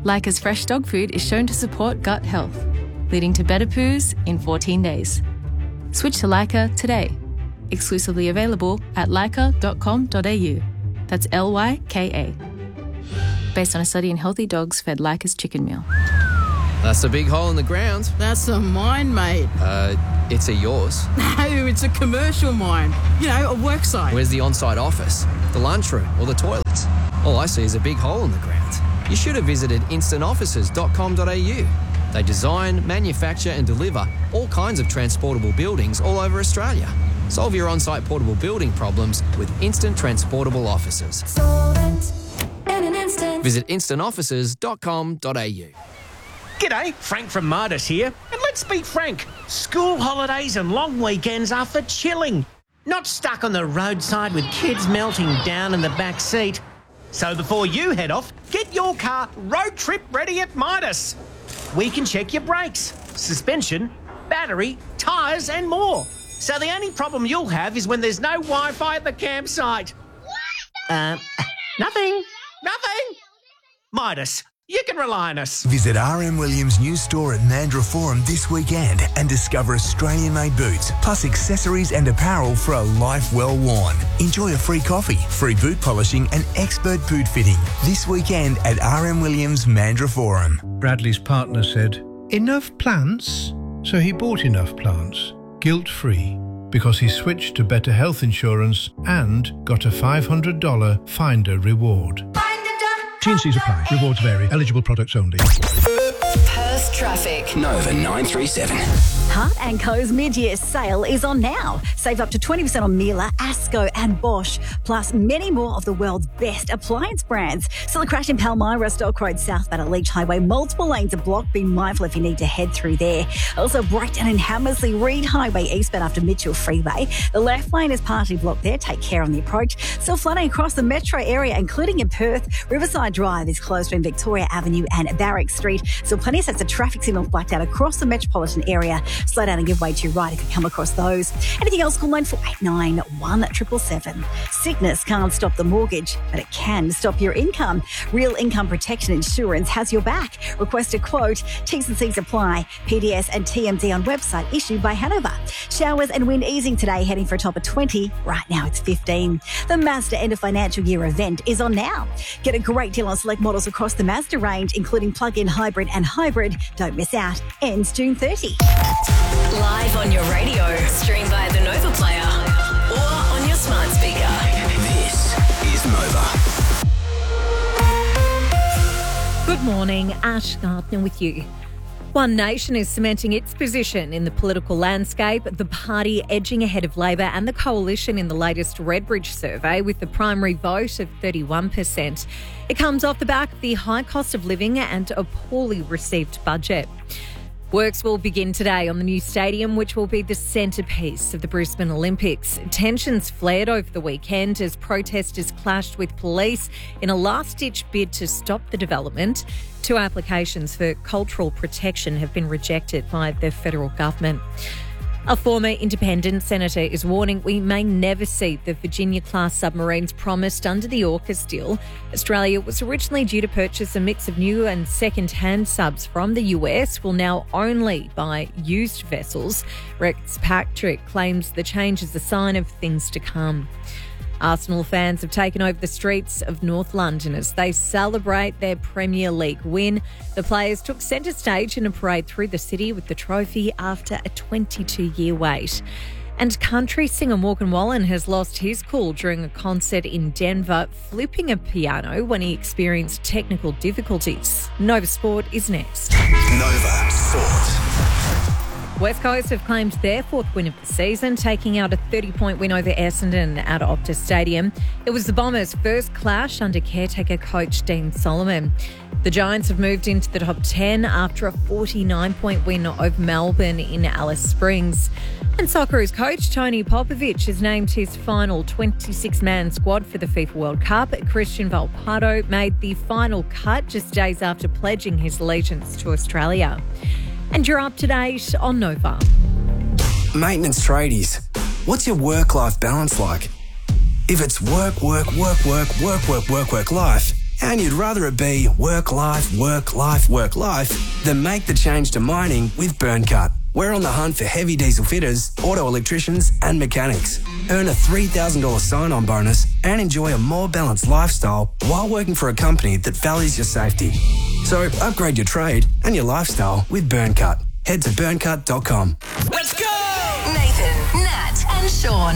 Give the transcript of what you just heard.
Lyca's fresh dog food is shown to support gut health, leading to better poos in 14 days. Switch to Lyca today. Exclusively available at lyca.com.au. That's Lyka. Based on a study in healthy dogs fed Lyca's chicken meal. That's a big hole in the ground. That's a mine, mate. It's a yours. No, it's a commercial mine. You know, a work site. Where's the on-site office, the lunchroom or the toilets? All I see is a big hole in the ground. You should have visited instantoffices.com.au. They design, manufacture and deliver all kinds of transportable buildings all over Australia. Solve your on-site portable building problems with Instant Transportable Offices. Visit instantoffices.com.au. G'day, Frank from Midas here. And let's be frank, school holidays and long weekends are for chilling, not stuck on the roadside with kids melting down in the back seat. So before you head off, get your car road trip ready at Midas. We can check your brakes, suspension, battery, tyres and more. So the only problem you'll have is when there's no Wi-Fi at the campsite. Nothing. Midas. You can rely on us. Visit RM Williams' new store at Mandurah Forum this weekend and discover Australian-made boots, plus accessories and apparel for a life well worn. Enjoy a free coffee, free boot polishing and expert boot fitting this weekend at RM Williams' Mandurah Forum. Bradley's partner said, "Enough plants?" So he bought enough plants, guilt-free, because he switched to better health insurance and got a $500 Finder reward. T&Cs apply. Rewards vary. Eligible products only. Perth traffic. Nova 937. Hart & Co.'s mid-year sale is on now. Save up to 20% on Miele, Asco and Bosch, plus many more of the world's best appliance brands. Still a crash in Palmyra, Stock Road southbound at Leach Highway. Multiple lanes are blocked. Be mindful if you need to head through there. Also, Brighton and Hammersley, Reed Highway eastbound after Mitchell Freeway. The left lane is partly blocked there. Take care on the approach. Still flooding across the metro area, including in Perth. Riverside Drive is closed between Victoria Avenue and Barrack Street. Still plenty of sets of traffic signals blacked out across the metropolitan area. Slow down and give way to your right if you come across those. Anything else, call 9489 1777. Sickness can't stop the mortgage, but it can stop your income. Real Income Protection Insurance has your back. Request a quote. T's and C's apply. PDS and TMD on website issued by Hanover. Showers and wind easing today, heading for a top of 20. Right now it's 15. The Mazda end of financial year event is on now. Get a great deal on select models across the Mazda range, including plug-in hybrid and hybrid. Don't miss out. Ends June 30. Live on your radio, stream via the Nova Player or on your smart speaker. This is Nova. Good morning, Ash Gardner with you. One Nation is cementing its position in the political landscape, the party edging ahead of Labor and the Coalition in the latest Redbridge survey with the primary vote of 31%. It comes off the back of the high cost of living and a poorly received budget. Works will begin today on the new stadium, which will be the centrepiece of the Brisbane Olympics. Tensions flared over the weekend as protesters clashed with police in a last-ditch bid to stop the development. 2 applications for cultural protection have been rejected by the federal government. A former independent senator is warning we may never see the Virginia-class submarines promised under the AUKUS deal. Australia was originally due to purchase a mix of new and second-hand subs from the US, will now only buy used vessels. Rex Patrick claims the change is a sign of things to come. Arsenal fans have taken over the streets of North London as they celebrate their Premier League win. The players took centre stage in a parade through the city with the trophy after a 22-year wait. And country singer Morgan Wallen has lost his cool during a concert in Denver, flipping a piano when he experienced technical difficulties. Nova Sport is next. Nova Sport. West Coast have claimed their 4th win of the season, taking out a 30-point win over Essendon at Optus Stadium. It was the Bombers' first clash under caretaker coach Dean Solomon. The Giants have moved into the top 10 after a 49-point win over Melbourne in Alice Springs. And Socceroos coach Tony Popovic has named his final 26-man squad for the FIFA World Cup. Christian Valpardo made the final cut just days after pledging his allegiance to Australia. And you're up to date on Nova. Maintenance tradies. What's your work-life balance like? If it's work, life, and you'd rather it be work, life, than make the change to mining with Burncut. We're on the hunt for heavy diesel fitters, auto electricians and mechanics. Earn a $3,000 sign-on bonus and enjoy a more balanced lifestyle while working for a company that values your safety. So upgrade your trade and your lifestyle with Burncut. Head to burncut.com. Let's go! Nathan, Nat and Sean.